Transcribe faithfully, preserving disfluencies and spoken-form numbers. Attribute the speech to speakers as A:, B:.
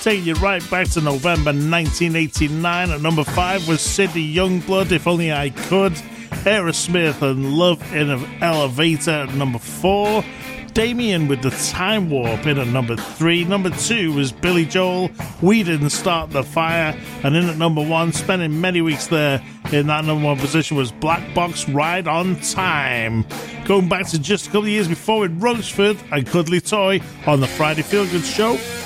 A: Taking you right back to November nineteen eighty-nine. At number five was Sidney Youngblood, If Only I Could. Aerosmith and Love in an Elevator at number four. Damien with The Time Warp in at number three. Number two was Billy Joel, We Didn't Start the Fire. And in at number one, spending many weeks there in that number one position, was Black Box, Ride on Time. Going back to just a couple of years before with Roachford and Cuddly Toy on the Friday Feel Good Show.